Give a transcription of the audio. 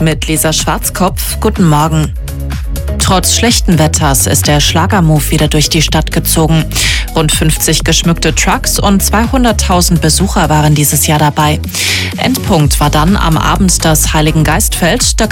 Mit Lisa Schwarzkopf, guten Morgen. Trotz schlechten Wetters ist der Schlagermove wieder durch die Stadt gezogen. Rund 50 geschmückte Trucks und 200.000 Besucher waren dieses Jahr dabei. Endpunkt war dann am Abend das Heiligengeistfeld. Da